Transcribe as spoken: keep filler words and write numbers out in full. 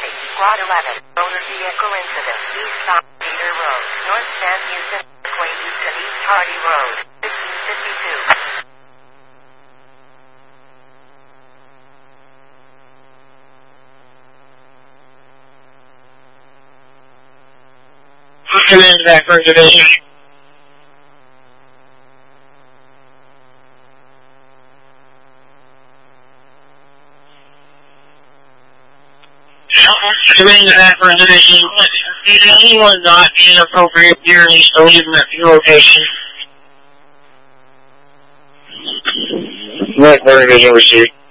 ready. Squad eleven. Motor vehicle incident. East South Cedar Road. North San Houston. Parkway East and East Hardy Road. fifteen fifty-two. Come into that first division. Come into that first division. If anyone not being appropriate gear needs to leave them at your location. Right, first division received.